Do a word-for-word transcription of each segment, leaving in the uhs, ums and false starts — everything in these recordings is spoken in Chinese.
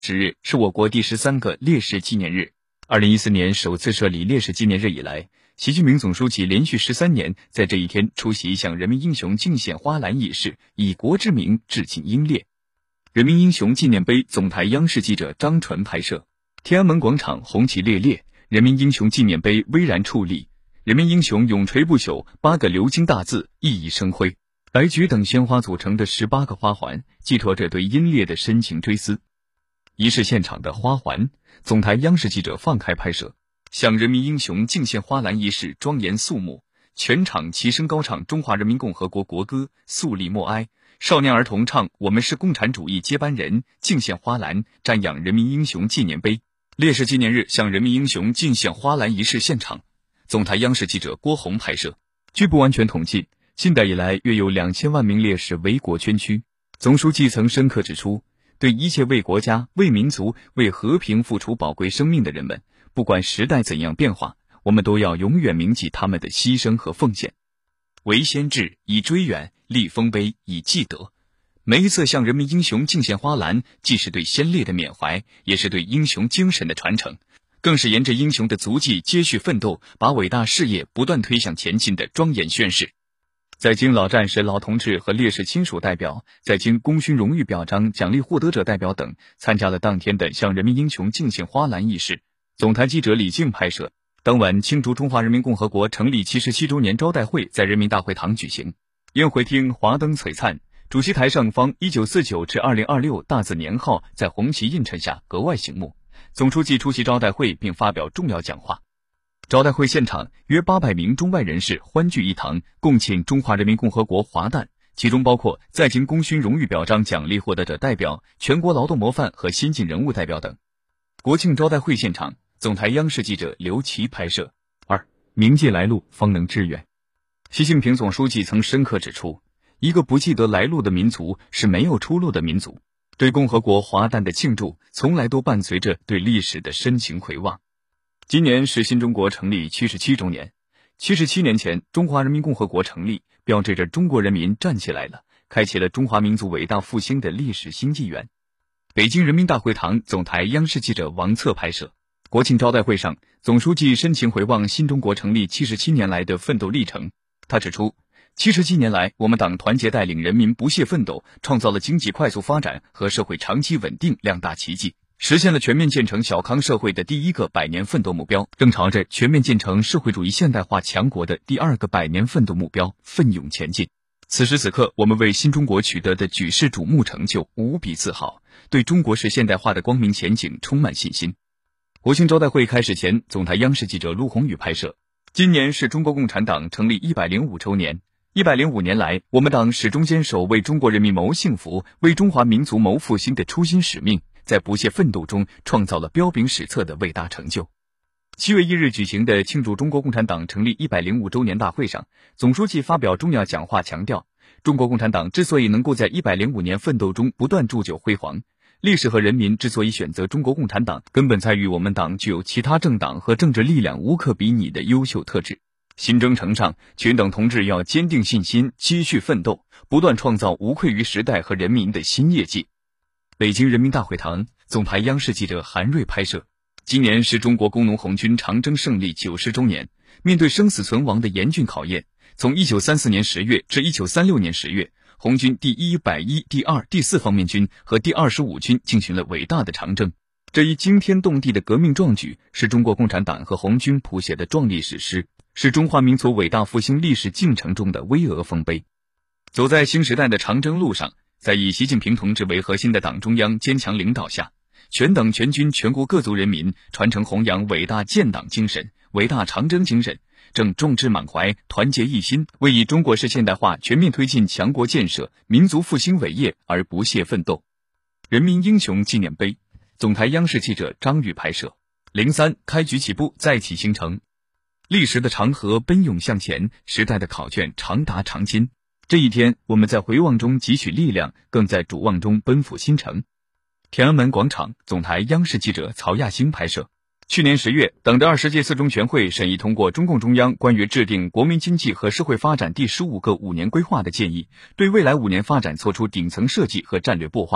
十日是我国第十三个烈士纪念日。二零一四年首次设立烈士纪念日以来，习近平总书记连续十三年在这一天出席向人民英雄敬献花篮仪式，以国之名致敬英烈。人民英雄纪念碑总台央视记者张纯拍摄。天安门广场红旗猎猎，人民英雄纪念碑巍然矗立，人民英雄永垂不朽八个鎏金大字熠熠生辉。白菊等鲜花组成的十八个花环，寄托着对英烈的深情追思。仪式现场的花环，总台央视记者放开拍摄。向人民英雄敬献花篮仪式庄严肃穆，全场齐声高唱中华人民共和国国歌，肃立默哀。少年儿童唱我们是共产主义接班人，敬献花篮，瞻仰人民英雄纪念碑。烈士纪念日向人民英雄敬献花篮仪式现场，总台央视记者郭红拍摄。据不完全统计，近代以来约有两千万名烈士为国捐躯。总书记曾深刻指出，对一切为国家、为民族、为和平付出宝贵生命的人们，不管时代怎样变化，我们都要永远铭记他们的牺牲和奉献。为先志，以追远；立丰碑，以继德。每一次向人民英雄敬献花篮，既是对先烈的缅怀，也是对英雄精神的传承，更是沿着英雄的足迹接续奋斗，把伟大事业不断推向前进的庄严宣誓。在京老战士、老同志和烈士亲属代表，在京功勋荣誉表彰奖励获得者代表等参加了当天的向人民英雄敬献花篮仪式。总台记者李静拍摄。当晚庆祝中华人民共和国成立七十七周年招待会在人民大会堂举行，宴会厅华灯璀璨，主席台上方一九四九至二零二六大字年号在红旗映衬下格外醒目。总书记出席招待会并发表重要讲话。招待会现场约八百名中外人士欢聚一堂，共庆中华人民共和国华诞，其中包括在京功勋荣誉表彰奖励获得者代表、全国劳动模范和先进人物代表等。国庆招待会现场，总台央视记者刘琦拍摄。二，铭记来路，方能致远。习近平总书记曾深刻指出，一个不记得来路的民族是没有出路的民族。对共和国华诞的庆祝，从来都伴随着对历史的深情回望。今年是新中国成立七十七周年。七十七年前，中华人民共和国成立，标志着中国人民站起来了，开启了中华民族伟大复兴的历史新纪元。北京人民大会堂总台央视记者王策拍摄。国庆招待会上，总书记深情回望新中国成立七十七年来的奋斗历程。他指出，七十七年来，我们党团结带领人民不懈奋斗，创造了经济快速发展和社会长期稳定两大奇迹，实现了全面建成小康社会的第一个百年奋斗目标，正朝着全面建成社会主义现代化强国的第二个百年奋斗目标奋勇前进。此时此刻，我们为新中国取得的举世瞩目成就无比自豪，对中国式现代化的光明前景充满信心。国庆招待会开始前，总台央视记者陆宏宇拍摄。今年是中国共产党成立一百零五周年。一百零五年来，我们党始终坚守为中国人民谋幸福、为中华民族谋复兴的初心使命，在不懈奋斗中创造了彪炳史册的伟大成就。七月一日举行的庆祝中国共产党成立一百零五周年大会上，总书记发表重要讲话，强调，中国共产党之所以能够在一百零五年奋斗中不断铸就辉煌，历史和人民之所以选择中国共产党，根本在于我们党具有其他政党和政治力量无可比拟的优秀特质。新征程上，群等同志要坚定信心，继续奋斗，不断创造无愧于时代和人民的新业绩。北京人民大会堂总台央视记者韩瑞拍摄。今年是中国工农红军长征胜利九十周年，面对生死存亡的严峻考验，从一九三四年十月至一九三六年十月，红军第一百一、第二、第四方面军和第二十五军进行了伟大的长征。这一惊天动地的革命壮举，是中国共产党和红军谱写的壮丽史诗，是中华民族伟大复兴历史进程中的巍峨丰碑。走在新时代的长征路上，在以习近平同志为核心的党中央坚强领导下，全党全军全国各族人民传承弘扬伟大建党精神、伟大长征精神，正众志满怀、团结一心，为以中国式现代化全面推进强国建设、民族复兴伟业而不懈奋斗。人民英雄纪念碑，总台央视记者张宇拍摄。零三开局起步，再起星程。历史的长河奔涌向前，时代的考卷长达长今。这一天，我们在回望中汲取力量，更在瞩望中奔赴新程。天安门广场总台央视记者曹亚星拍摄。去年十月，党的二十届四中全会审议通过中共中央关于制定国民经济和社会发展第十五个五年规划的建议，对未来五年发展作出顶层设计和战略擘画。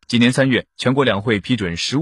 今年三月，全国两会批准十五